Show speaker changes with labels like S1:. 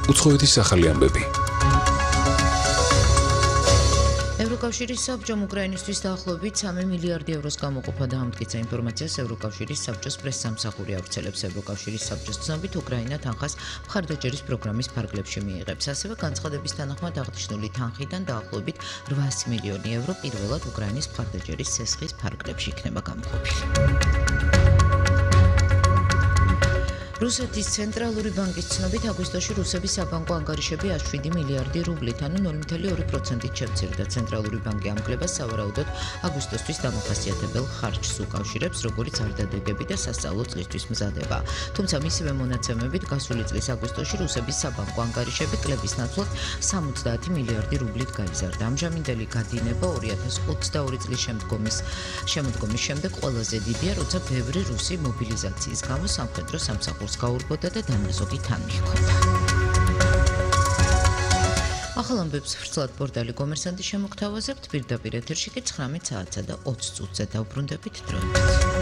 S1: უცხოეთის ახალი ამბები.
S2: ევროკავშირის საბჭომ უკრაინისთვის დაახლოებით 3 მილიარდი ევროს გამოყოფა დაამტკიცა ინფორმაციას ევროკავშირის საბჭოს პრესსამსახური ავრცელებს. ევროკავშირის საბჭოს ცნობით უკრაინა თანხას მხარდაჭერის პროგრამის ფარგლებში მიიღებს. ასევე განცხადების თანახმად აღნიშნული თანხიდან დაახლოებით 800 მილიონი евро პირველად უკრაინის მხარდაჭერის ცესხის ფარგლებში იქნება გამოყოფილი. რუსეთის ცენტრალური ბანკის ცნობით აგვისტოში რუსების საბანკო ანგარიშები 7 მილიარდი რუბლით, ანუ 0.2%-ით შემცირდა. ცენტრალური ბანკი ამ კლებას სავარაუდოდ აგვისტოსთვის დამახასიათებელ ხარჯს უკავშირებს, როგორც არდადეგები და სასწავლო წლისთვის მზადება. თუმცა მისივე მონაცემებით გასული წლის აგვისტოში რუსების საბანკო ანგარიშები კლების ნაცვლად 70 მილიარდი რუბლით გაიზარდა. ამჟამინდელი გადინება 2022 წლის შემოდგომის შემდეგ ყველაზე დიდია, როცა ბევრი რუსი მობილიზაციის გამო სამხედრო სამსახურს გაურბოდა და დანაზოგი თან მიჰქონდა. ახალ ამბებს ვრცლად პორტალი კომერსანტი შემოგთავაზებთ, პირდაპირ ეთერში კი 19 საათსა და 20 წუთზე დავბრუნდებით დროებით.